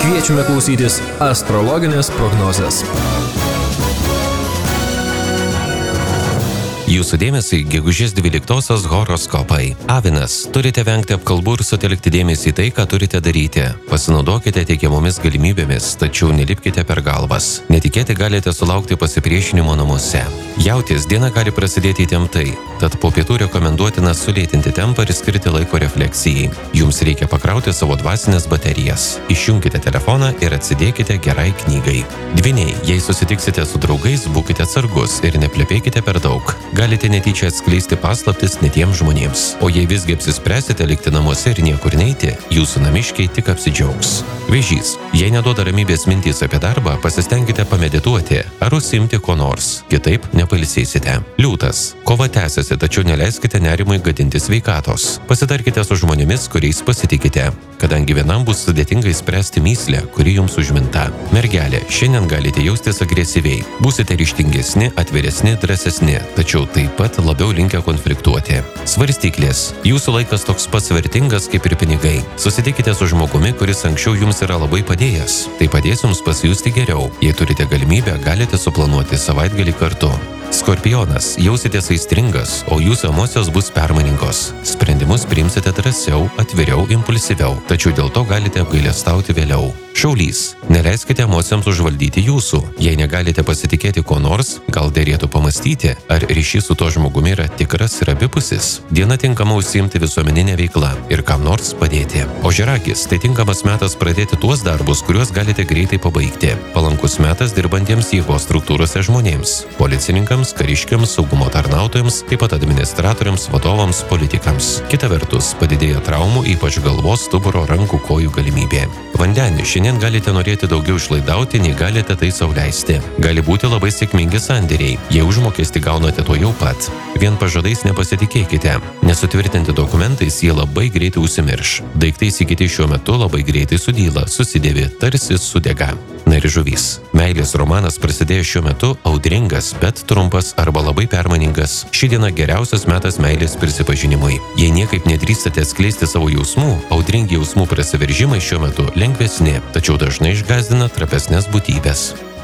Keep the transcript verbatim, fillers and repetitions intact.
Kviečiame klausytis astrologinės prognozės. Jūsų dėmesį gegužės dvyliktosios horoskopai. Avinas, turite vengti apkalbų ir sutelkti dėmesį į tai, ką turite daryti. Pasinaudokite teikiamomis galimybėmis, tačiau nelipkite per galvas. Netikėti galite sulaukti pasipriešinimo namuose. Jautis, diena gali prasidėti įtemptai, tad po pietų rekomenduotina sulėtinti tempą ir skirti laiko refleksijai. Jums reikia pakrauti savo dvasinės baterijas. Išjunkite telefoną ir atsidėkite gerai knygai. Dvyniai, jei susitiksite su draugais, būkite atsargus ir neplepėkite per daug. Galite netyčia atskleisti paslaptis netiems žmonėms. O jei visgi apsispręsite likti namuose ir niekur neiti, jūsų namiškiai tik apsidžiaugs. Vėžys, jei neduoda ramybės mintys apie darbą, pasistengkite pamedituoti ar užsiimti ko nors, kitaip nepailsėsite. Liūtas, kova tęsiasi, tačiau neleiskite nerimui gadinti sveikatos. Pasitarkite su žmonėmis, kuriais pasitikite, kadangi vienam bus sudėtinga išspręsti mįslę, kuri jums užminta. Mergelė, šiandien galite jaustis agresyviai. Būsite ryžtingesni, atviresni, drąsesni, tačiau taip pat labiau linkę konfliktuoti. Svarstyklės, jūsų laikas toks pats vertingas kaip ir pinigai. Susitikite su žmogumi, kuris anksčiau jums yra labai padėjęs. Tai padės jums pasijusti geriau. Jei turite galimybę, galite suplanuoti savaitgalį kartu. Skorpionas, jausitės aistringas, o jūsų emocijos bus permainingos. Sprendimus priimsite drąsiau, atviriau, impulsyviau, tačiau dėl to galite apgailestauti vėliau. Šaulys, neleiskite emocijoms užvaldyti jūsų. Jei negalite pasitikėti ko nors, gal derėtų pamastyti, ar ryšys su to žmogumi yra tikras ir abipusis. Diena tinkama užsiimti visuomeninę veiklą ir kam nors padėti. Ožiaragis, tai tinkamas metas pradėti tuos darbus, kuriuos galite greitai pabaigti. Palankus metas dirbantiems jėgos struktūrose žmonėms, policininkams, kariškiams, saugumo tarnautojams, taip pat administratoriams, vadovams, politikams. Kita vertus, padidėja traumų, ypač galvos, stuburo, rankų, kojų galimybė. Vandenį, šiandien galite norėti daugiau išlaidauti, nei galite tai sau leisti. Gali būti labai sėkmingi sandėriai, jei užmokestį gaunate to jau pat. Vien pažadais nepasitikėkite. Nesutvirtinti dokumentais jie labai greitai užsimirš. Daiktai įsigyti šiuo metu labai greitai sudyla, susidėvi, tarsi sudega. Na ir žuvys. Meilės romanas prasidėjo šiuo metu audringas, bet trumpas arba labai permainingas. Ši diena geriausias metas meilės prisipažinimui. Jei niekaip nedrįstate atskleisti savo jausmų, audringi jausmų prasiveržimai šiuo metu lengvesni, tačiau dažnai išgąsdina trapesnės būtybės.